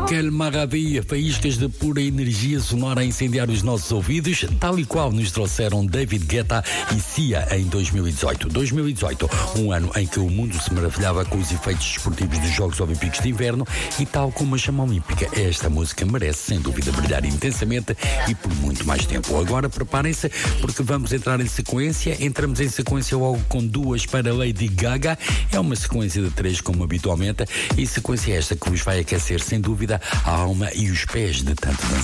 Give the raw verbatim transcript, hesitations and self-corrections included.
Quelle maravilha, faíscas de pura energia sonora a incendiar os nossos ouvidos, tal e qual nos trouxeram David Guetta e Sia em dois mil e dezoito. dois mil e dezoito, um ano em que o mundo se maravilhava com os efeitos desportivos dos Jogos Olímpicos de Inverno e tal como a chama olímpica, esta música merece sem dúvida brilhar intensamente e por muito mais tempo. Agora preparem-se porque vamos entrar em sequência, entramos em sequência logo com duas para Lady Gaga, é uma sequência de três como habitualmente e sequência esta que vos vai aquecer sem dúvida a alma e os pés de tanto dançar.